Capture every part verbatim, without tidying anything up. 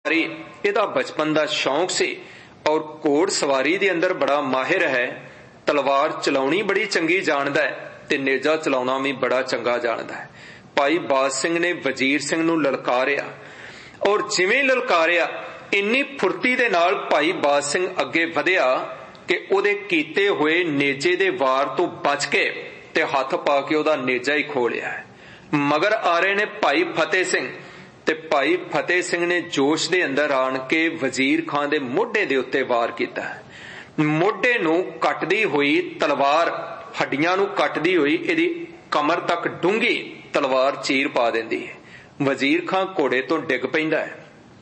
ਇਹਦਾ बचपन का शौक सी और घोड़ सवारी दे अंदर बड़ा माहिर है। तलवार चलाउणी बड़ी चंगी जानदा है ते नेजा चलाउणा भी बड़ा चंगा जानदा है। भाई बाज सिंह ने वजीर सिंह नूं ललकारिया और जिवें ललकारिया इन्नी फुर्ती दे नाल भाई बाज सिंह अगे वधिया कि उहदे कीते होए नेजे दे वार तो बच के ते हथ पा के उहदा नेजा ही खो लिया है। मगर आ रहे ने भाई फतेह सिंह ते भाई फतेह सिंह ने जोश दे अंदर आण के वजीर खान दे मोढे दे उत्ते वार कीता है। मोढे नूं कटदी हुई तलवार हड्डियां नूं कटदी हुई इहदी कमर तक डूंगी तलवार चीर पा दिंदी है। वजीर खान घोड़े तो डिग पैंदा है।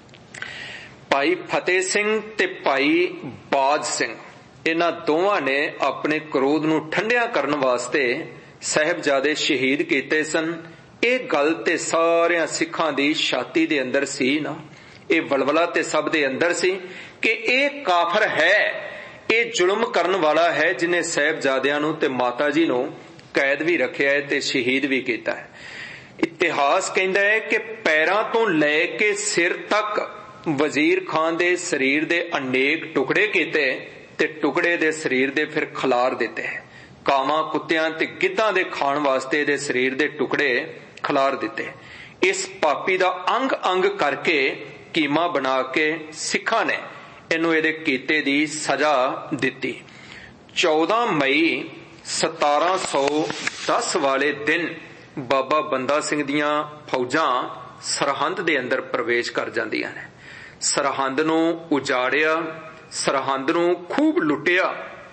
भाई फतेह सिंह ते भाई बाज सिंह इन्हां दोवां ने अपने क्रोध नूं ठंडिया करन वास्ते साहिबजादे शहीद कीते सन। ਇਹ गल ते सारियां सिखां दी छाती दे अंदर सी ना, ये वलवला ते सब दे अंदर सी कि ये काफर है, ये जुल्म करन वाला है जिन्हें साहिबजादियां नूं ते माता जी नूं कैद भी रखिया है ते शहीद भी कीता है। इतिहास कहंदा है कि पैरां तो लैके सिर तक वजीर खान दे शरीर दे अनेक टुकड़े कीते ते टुकड़े दे शरीर दे फिर खलार दिते। कावां कुत्तियां ते गिद्धां दे खाण वास्ते दे शरीर दे टुकड़े खलार दिते। इस पापी दा अंग अंग करके कीमा बना के सिखां ने इनू इहदे कीते दी सजा दिती। चौदह मई सतारा सौ दस वाले दिन बाबा बंदा सिंह दियां फौजां सरहंद दे अंदर प्रवेश कर जांदियां ने। सरहंद नूं उजाड़िया, सरहंद नूं खूब लुटिया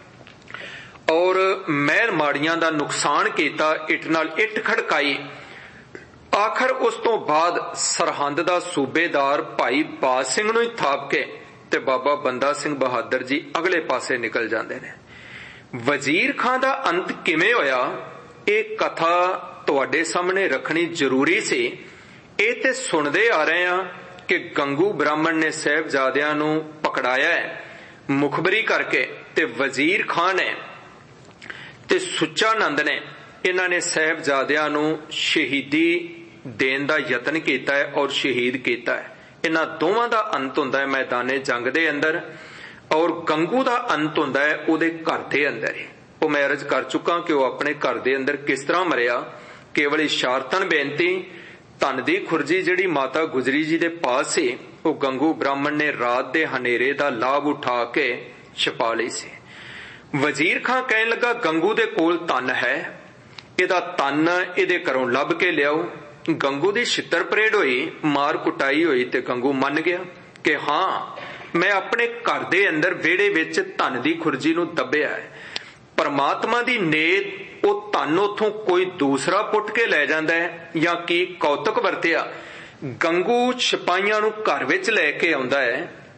और महल माड़ियां दा नुकसान कीता, इट नाल इट खड़काई। आखिर उस तो बाद सरहंद दा सूबेदार भाई बाज सिंह नूं ही थाप के ते बाबा बंदा सिंह बहादुर जी अगले पासे निकल जांदे ने। वजीर खां दा अंत किवें होया ਇਹ कथा तुहाडे सामने रखनी जरूरी सी। ਇਹ ते सुनदे आ रहे हां कि गंगू ब्राह्मण ने साहिबजादियां नूं पकड़ाया है मुखबरी करके ते वजीर खां ने ते सुच्चा नंद ने इन्हां ने साहिबजादियां नूं शहीदी देण दा यतन कीता है और शहीद कीता है। इन्हां दोवां दा अंत हुंदा है मैदाने जंग दे अंदर और गंगू दा अंत हुंदा है उहदे घर दे अंदर ही। वो मैं अर्ज कर चुका कि वह अपने घर दे अंदर किस तरह मरिया। केवल इशारतन बेनती धन दी खुरजी जिहड़ी माता गुजरी जी दे पास सी वो गंगू ब्राह्मण ने रात दे हनेरे दा लाभ उठा के छपा लई सी। वजीर खां कहन लगा गंगू दे कोल तन है, इहदा तन इहदे घरों लभ के लियाओ। गंगू दी छित्तर परेड हुई, मार कुटाई हुई ते गंगू मन गया कि हाँ मैं अपने घर दे अंदर वेड़े विच धन दी खुरजी नूं दबिया है। परमात्मा दी नेत वो धन उथों कोई दूसरा पुट के लै जांदा है या की कौतक वरतिया। गंगू सिपाहियां नूं घर विच लैके आउंदा है,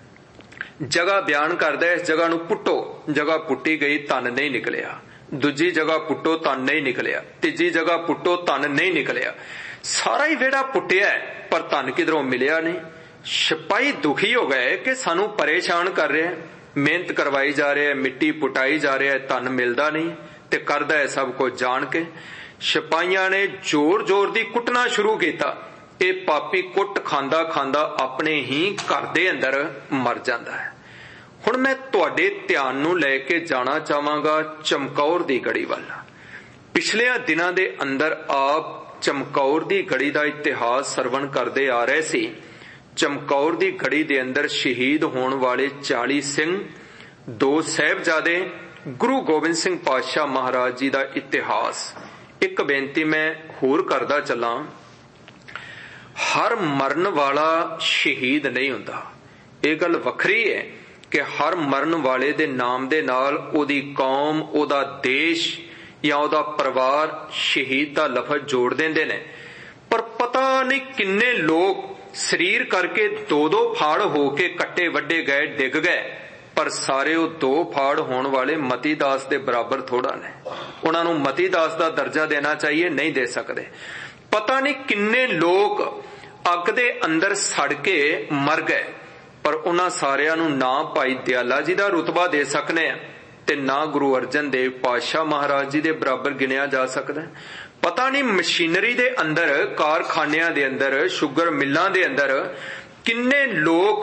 जगह बयान करदा है इस जगह नूं पुट्टो, जगह पुट्टी गई धन नहीं निकलिया। दूजी जगह पुट्टो धन नहीं निकलिया, तीजी जगह पुट्टो धन नहीं निकलिया। सारा ही वेड़ा पुट्टिया है पर धन किधरों मिलिया नहीं। सिपाही दुखी हो गए कि सानू परेशान कर रहे हैं, मेहनत करवाई जा रही है, मिट्टी पुटाई जा रही है, धन मिलता नहीं ते करदा है सब कुछ जान के। सिपाहियां ने जोर जोर दी कुटना शुरू किया। ये पापी कुट खांदा खांदा अपने ही घर दे अंदर मर जाता है। हुण मैं तुहाडे ध्यान नूं लैके जाना चाहांगा चमकौर दी गढ़ी वल। पिछले दिनां दे अंदर आप चमकौर दी गढ़ी दा इतिहास सरवण करदे आ रहे सी। चमकौर दी गढ़ी दे अंदर शहीद होने वाले चाली सिंह, दो साहिबजादे, गुरु गोबिंद सिंह पातशाह महाराज जी दा इतिहास। एक बेनती मैं होर करदा चला, हर मरन वाला शहीद नहीं हुंदा। ये गल वखरी है कि हर मरन वाले दे नाम दे नाल ओदी कौम, ओदा देश या ओदा परिवार शहीद दा लफज जोड़ देंदे ने। पर पता नहीं किन्ने लोग शरीर करके दो दो फाड़ होके कट्टे वड्डे गए, डिग गए, पर सारे वो दो फाड़ होने वाले मती दास दे बराबर थोड़ा ने। उन्हां नूं मती दास दा दर्जा देना चाहिए, नहीं दे सकते। पता नहीं किन्ने लोग अग दे अंदर सड़ के मर गए, पर उन्हां सारियां नूं ना भाई दयाला जी दा रुतबा दे सकने ते ना गुरु अर्जन देव पातशाह महाराज जी दे बराबर गिनिया जा सकदा। पता नहीं मशीनरी दे अंदर, कारखानियां दे अंदर, शुगर मिलां दे अंदर किन्ने लोग